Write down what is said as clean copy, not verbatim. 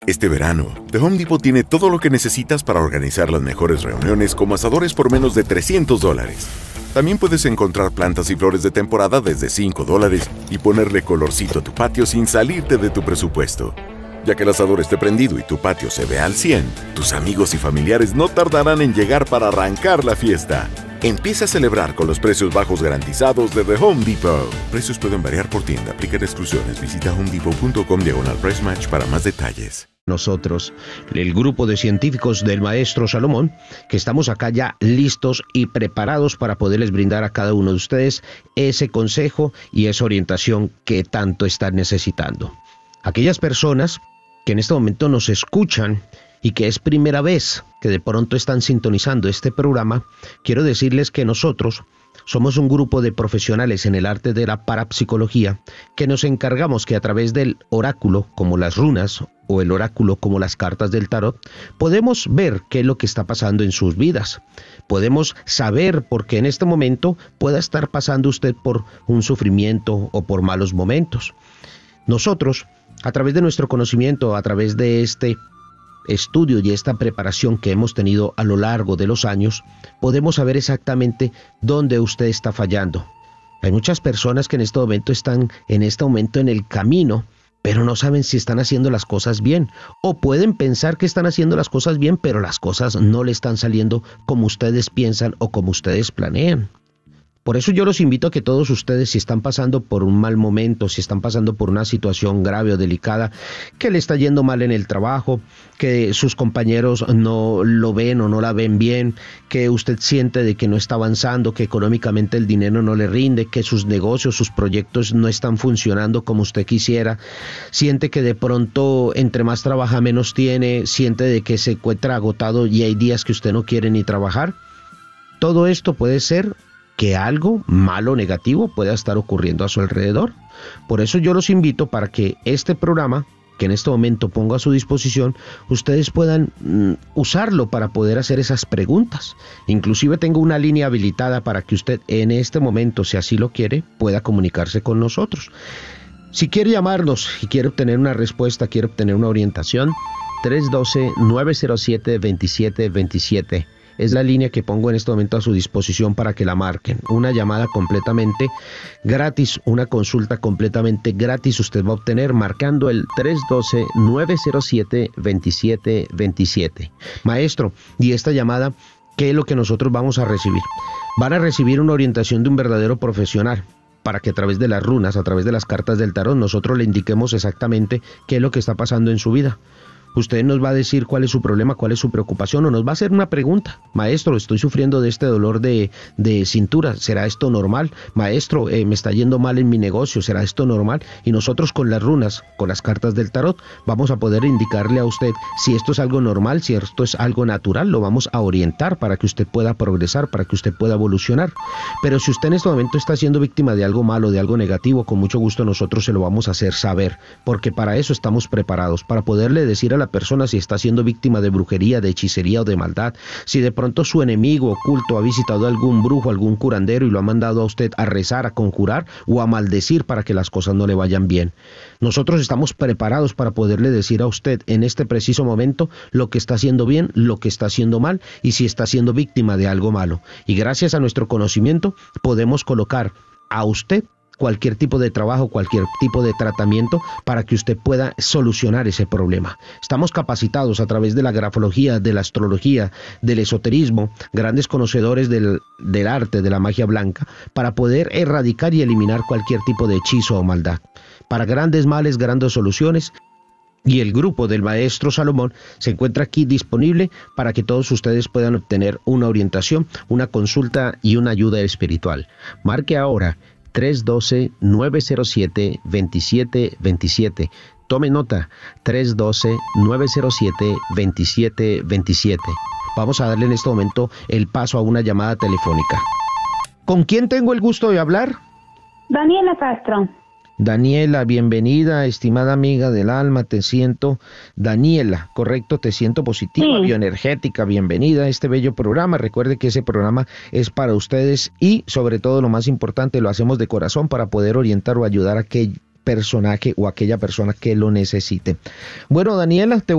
Este verano, The Home Depot tiene todo lo que necesitas para organizar las mejores reuniones como asadores por menos de $300. También puedes encontrar plantas y flores de temporada desde $5 y ponerle colorcito a tu patio sin salirte de tu presupuesto. Ya que el asador esté prendido y tu patio se vea al 100, tus amigos y familiares no tardarán en llegar para arrancar la fiesta. Empieza a celebrar con los precios bajos garantizados de The Home Depot. Precios pueden variar por tienda. Aplican exclusiones. Visita homedepot.com/price match para más detalles. Nosotros, el grupo de científicos del maestro Salomón, que estamos acá ya listos y preparados para poderles brindar a cada uno de ustedes ese consejo y esa orientación que tanto están necesitando. Aquellas personas que en este momento nos escuchan y que es primera vez que de pronto están sintonizando este programa, quiero decirles que nosotros somos un grupo de profesionales en el arte de la parapsicología que nos encargamos que a través del oráculo, como las runas, o el oráculo como las cartas del tarot, podemos ver qué es lo que está pasando en sus vidas. Podemos saber por qué en este momento pueda estar pasando usted por un sufrimiento o por malos momentos. Nosotros, a través de nuestro conocimiento, a través de este estudio y esta preparación que hemos tenido a lo largo de los años, podemos saber exactamente dónde usted está fallando. Hay muchas personas que en este momento están en el camino, pero no saben si están haciendo las cosas bien, o pueden pensar que están haciendo las cosas bien, pero las cosas no le están saliendo como ustedes piensan o como ustedes planean. Por eso yo los invito a que todos ustedes, si están pasando por un mal momento, si están pasando por una situación grave o delicada, que le está yendo mal en el trabajo, que sus compañeros no lo ven o no la ven bien, que usted siente de que no está avanzando, que económicamente el dinero no le rinde, que sus negocios, sus proyectos no están funcionando como usted quisiera, siente que de pronto entre más trabaja menos tiene, siente de que se encuentra agotado y hay días que usted no quiere ni trabajar. Todo esto puede ser que algo malo, negativo, pueda estar ocurriendo a su alrededor. Por eso yo los invito para que este programa, que en este momento pongo a su disposición, ustedes puedan usarlo para poder hacer esas preguntas. Inclusive tengo una línea habilitada para que usted en este momento, si así lo quiere, pueda comunicarse con nosotros. Si quiere llamarnos y quiere obtener una respuesta, quiere obtener una orientación, 312-907-2727. Es la línea que pongo en este momento a su disposición para que la marquen. Una llamada completamente gratis, una consulta completamente gratis usted va a obtener marcando el 312-907-2727. Maestro, y esta llamada, ¿qué es lo que nosotros vamos a recibir? Van a recibir una orientación de un verdadero profesional, para que a través de las runas, a través de las cartas del tarot, nosotros le indiquemos exactamente qué es lo que está pasando en su vida. Usted nos va a decir cuál es su problema, cuál es su preocupación, o nos va a hacer una pregunta. Maestro, estoy sufriendo de este dolor de cintura, ¿será esto normal? Maestro, me está yendo mal en mi negocio, ¿será esto normal? Y nosotros con las runas, con las cartas del tarot, vamos a poder indicarle a usted si esto es algo normal, si esto es algo natural, lo vamos a orientar para que usted pueda progresar, para que usted pueda evolucionar. Pero si usted en este momento está siendo víctima de algo malo, de algo negativo, con mucho gusto nosotros se lo vamos a hacer saber, porque para eso estamos preparados, para poderle decir a la persona si está siendo víctima de brujería, de hechicería o de maldad, si de pronto su enemigo oculto ha visitado a algún brujo, algún curandero y lo ha mandado a usted a rezar, a conjurar o a maldecir para que las cosas no le vayan bien. Nosotros estamos preparados para poderle decir a usted en este preciso momento lo que está haciendo bien, lo que está haciendo mal y si está siendo víctima de algo malo. Y gracias a nuestro conocimiento podemos colocar a usted cualquier tipo de trabajo, cualquier tipo de tratamiento para que usted pueda solucionar ese problema. Estamos capacitados a través de la grafología, de la astrología, del esoterismo, grandes conocedores del arte, de la magia blanca, para poder erradicar y eliminar cualquier tipo de hechizo o maldad. Para grandes males, grandes soluciones. Y el grupo del maestro Salomón se encuentra aquí disponible para que todos ustedes puedan obtener una orientación, una consulta y una ayuda espiritual. Marque ahora 312-907-2727. Tome nota, 312-907-2727. Vamos a darle en este momento el paso a una llamada telefónica. ¿Con quién tengo el gusto de hablar? Daniela Castro. Daniela, bienvenida, estimada amiga del alma, te siento, Daniela, correcto, te siento positiva, sí. Bioenergética, bienvenida a este bello programa. Recuerde que ese programa es para ustedes y sobre todo lo más importante, lo hacemos de corazón para poder orientar o ayudar a personaje o aquella persona que lo necesite. Bueno, Daniela, te